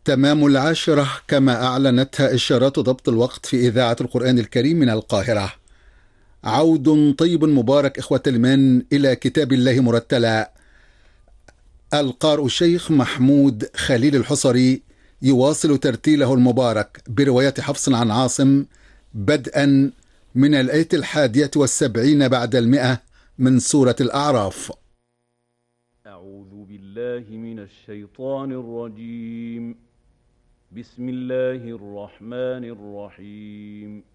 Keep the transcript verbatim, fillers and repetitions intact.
تمام العاشرة كما أعلنتها إشارات ضبط الوقت في إذاعة القرآن الكريم من القاهرة. عود طيب مبارك إخوة الإيمان إلى كتاب الله مرتلا. القارئ الشيخ محمود خليل الحصري يواصل ترتيله المبارك برواية حفص عن عاصم بدءا من الآية الحادية والسبعين بعد المئة من سورة الأعراف. أعوذ بالله من الشيطان الرجيم. بسم الله الرحمن الرحيم.